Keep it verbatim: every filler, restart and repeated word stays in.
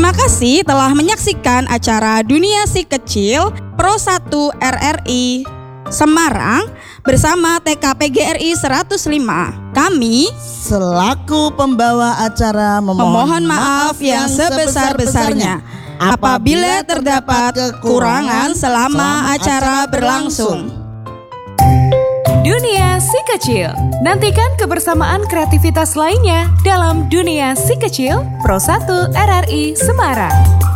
Terima kasih telah menyaksikan acara Dunia Si Kecil Pro satu R R I Semarang bersama T K P G R I seratus lima. Kami selaku pembawa acara memohon, memohon maaf yang sebesar-besarnya apabila terdapat kekurangan selama acara berlangsung. Dunia Si Kecil. Nantikan kebersamaan kreativitas lainnya dalam Dunia Si Kecil Pro satu R R I Semarang.